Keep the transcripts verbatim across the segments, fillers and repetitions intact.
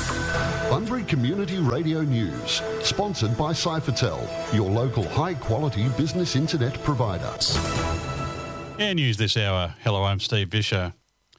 Bunbury Community Radio News, sponsored by Cyphertel, your local high-quality business internet provider. Air News this hour. Hello, I'm Steve Vischer.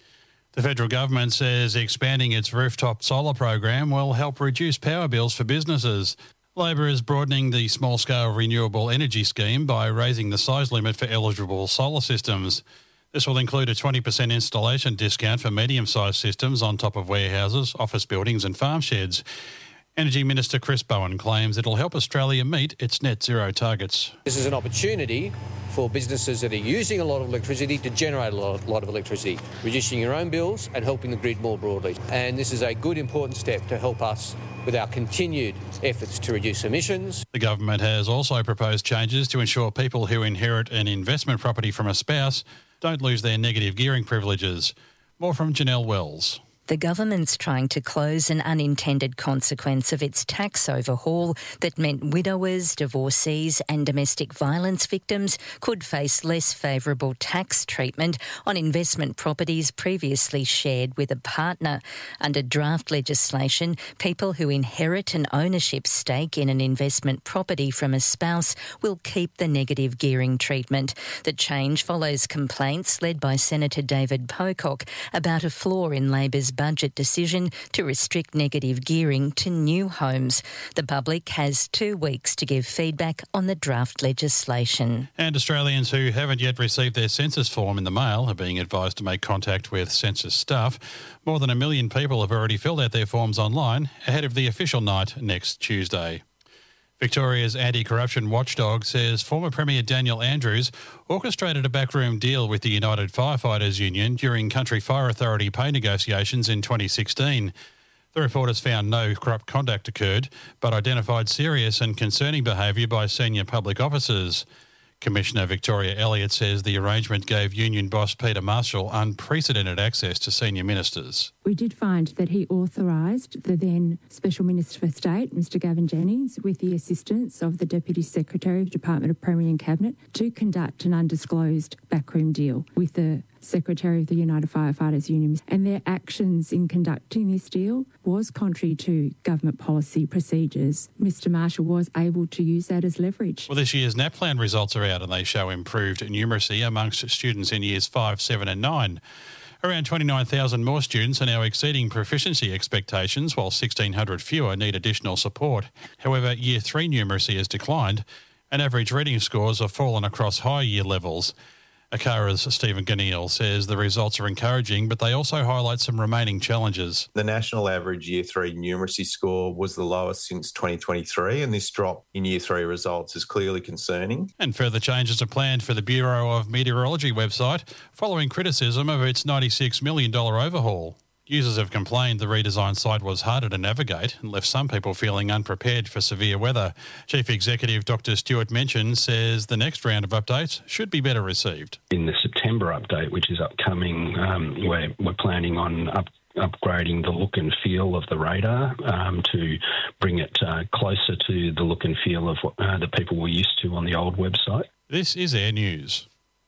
The federal government says expanding its rooftop solar program will help reduce power bills for businesses. Labor is broadening the small-scale renewable energy scheme by raising the size limit for eligible solar systems. This will include a twenty percent installation discount for medium-sized systems on top of warehouses, office buildings and farm sheds. Energy Minister Chris Bowen claims it'll help Australia meet its net zero targets. This is an opportunity for businesses that are using a lot of electricity to generate a lot, lot of electricity, reducing your own bills and helping the grid more broadly. And this is a good, important step to help us with our continued efforts to reduce emissions. The government has also proposed changes to ensure people who inherit an investment property from a spouse don't lose their negative gearing privileges. More from Janelle Wells. The government's trying to close an unintended consequence of its tax overhaul that meant widowers, divorcees and domestic violence victims could face less favourable tax treatment on investment properties previously shared with a partner. Under draft legislation, people who inherit an ownership stake in an investment property from a spouse will keep the negative gearing treatment. The change follows complaints led by Senator David Pocock about a flaw in Labor's budget decision to restrict negative gearing to new homes. The public has two weeks to give feedback on the draft legislation. And Australians who haven't yet received their census form in the mail are being advised to make contact with census staff. More than a million people have already filled out their forms online ahead of the official night next Tuesday. Victoria's anti-corruption watchdog says former Premier Daniel Andrews orchestrated a backroom deal with the United Firefighters Union during Country Fire Authority pay negotiations in twenty sixteen. The reporters found no corrupt conduct occurred, but identified serious and concerning behaviour by senior public officers. Commissioner Victoria Elliott says the arrangement gave union boss Peter Marshall unprecedented access to senior ministers. We did find that he authorised the then Special Minister for State, Mr Gavin Jennings, with the assistance of the Deputy Secretary of Department of Premier and Cabinet, to conduct an undisclosed backroom deal with the Secretary of the United Firefighters Union, and their actions in conducting this deal was contrary to government policy procedures. Mr Marshall was able to use that as leverage. Well, this year's NAPLAN results are out and they show improved numeracy amongst students in years five, seven and nine. Around twenty-nine thousand more students are now exceeding proficiency expectations, while sixteen hundred fewer need additional support. However, year three numeracy has declined and average reading scores have fallen across high year levels. ACARA's Stephen Ganneal says the results are encouraging, but they also highlight some remaining challenges. The national average Year three numeracy score was the lowest since twenty twenty-three, and this drop in Year three results is clearly concerning. And further changes are planned for the Bureau of Meteorology website following criticism of its ninety-six million dollars overhaul. Users have complained the redesigned site was harder to navigate and left some people feeling unprepared for severe weather. Chief Executive Doctor Stuart Minchin says the next round of updates should be better received. In the September update, which is upcoming, um, we're, we're planning on up, upgrading the look and feel of the radar um, to bring it uh, closer to the look and feel of what uh, the people were used to on the old website. This is Air News.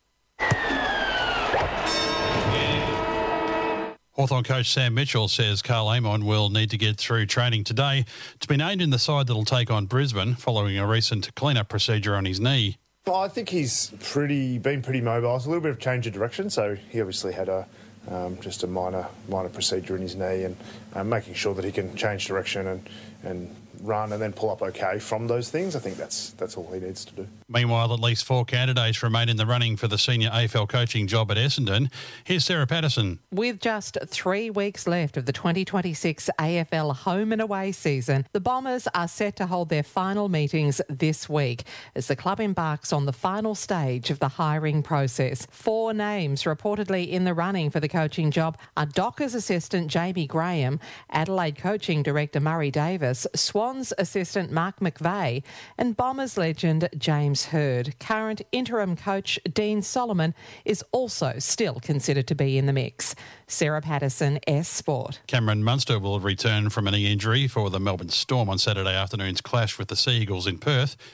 Hawthorn coach Sam Mitchell says Carl Amon will need to get through training today to be named in the side that'll take on Brisbane following a recent clean-up procedure on his knee. Well, I think he's pretty been pretty mobile. It's a little bit of change of direction, so he obviously had a um, just a minor minor procedure in his knee, and uh, making sure that he can change direction and, and run and then pull up okay from those things. I think that's that's all he needs to do. Meanwhile, at least four candidates remain in the running for the senior A F L coaching job at Essendon. Here's Sarah Patterson. With just three weeks left of the twenty twenty-six A F L home and away season, the Bombers are set to hold their final meetings this week as the club embarks on the final stage of the hiring process. Four names reportedly in the running for the coaching job are Dockers assistant Jamie Graham, Adelaide coaching director Murray Davis, Swans assistant Mark McVeigh and Bombers legend James Hird. Current interim coach Dean Solomon is also still considered to be in the mix. Sarah Patterson, S Sport. Cameron Munster will return from a knee injury for the Melbourne Storm on Saturday afternoon's clash with the Sea Eagles in Perth.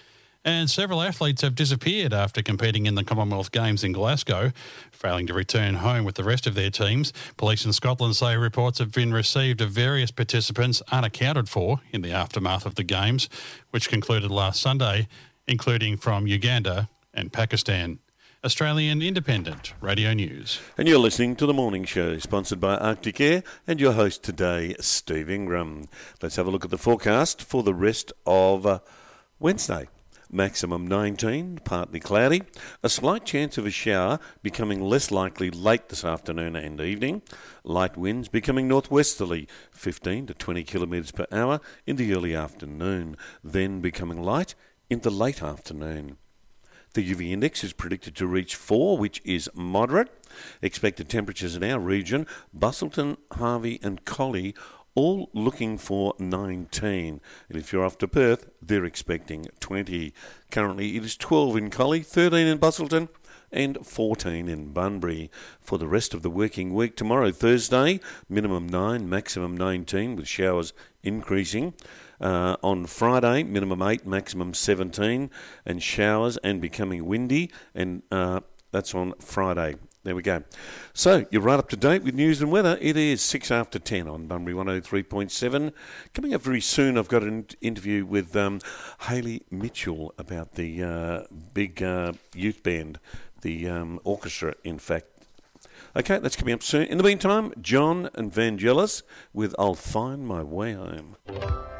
And several athletes have disappeared after competing in the Commonwealth Games in Glasgow, failing to return home with the rest of their teams. Police in Scotland say reports have been received of various participants unaccounted for in the aftermath of the Games, which concluded last Sunday, including from Uganda and Pakistan. Australian Independent Radio News. And you're listening to The Morning Show, sponsored by Arctic Air, and your host today, Steve Ingram. Let's have a look at the forecast for the rest of uh, Wednesday. Maximum nineteen, partly cloudy. A slight chance of a shower, becoming less likely late this afternoon and evening. Light winds becoming northwesterly, fifteen to twenty kilometres per hour in the early afternoon, then becoming light in the late afternoon. The U V index is predicted to reach four, which is moderate. Expected temperatures in our region, Busselton, Harvey and Collie, all looking for nineteen. And if you're off to Perth, they're expecting twenty. Currently it is twelve in Collie, thirteen in Busselton and fourteen in Bunbury. For the rest of the working week, tomorrow, Thursday, minimum nine, maximum nineteen, with showers increasing. Uh, on Friday, minimum eight, maximum seventeen, and showers and becoming windy, and uh, that's on Friday. There we go. So, you're right up to date with news and weather. It is six after ten on Bunbury one oh three point seven. Coming up very soon, I've got an interview with um, Hayley Mitchell about the uh, big uh, youth band, the um, orchestra, in fact. Okay, that's coming up soon. In the meantime, John and Vangelis with I'll Find My Way Home.